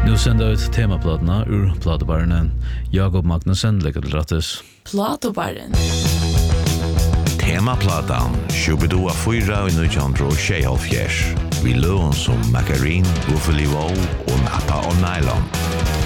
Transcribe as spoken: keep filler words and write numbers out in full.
Nu sänder ut temaplattorna ur platobaren. Jakob Magnussen lägger till rattes. Platobaren. Temaplatan Shubidua fyra i nittonhundra och tjugosex. Vi lån som Margarin, Buffalo och Napa och Nylon.